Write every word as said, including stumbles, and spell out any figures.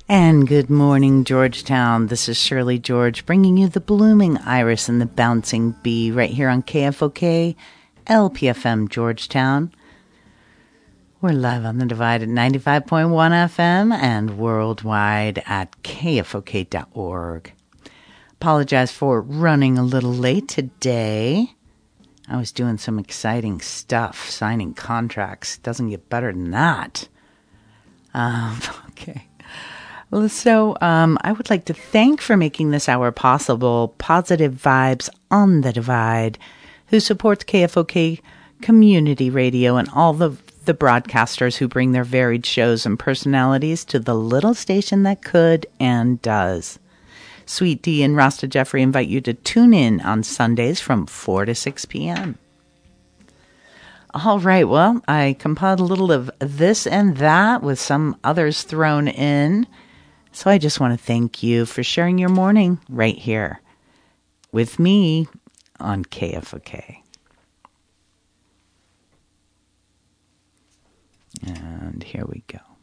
And good morning, Georgetown. This is Shirley George bringing you the blooming iris and the bouncing bee right here on K F O K, L P F M Georgetown. We're live on the Divide at ninety-five point one F M and worldwide at K F O K dot org. Apologize for running a little late today. I was doing some exciting stuff, signing contracts. Doesn't get better than that. Um, okay. So um, I would like to thank for making this hour possible Positive Vibes on the Divide, who supports K F O K Community Radio and all the, the broadcasters who bring their varied shows and personalities to the little station that could and does. Sweet D and Rasta Jeffrey invite you to tune in on Sundays from four to six p.m. All right, well, I compiled a little of this and that with some others thrown in. So I just want to thank you for sharing your morning right here with me on K F O K. And here we go.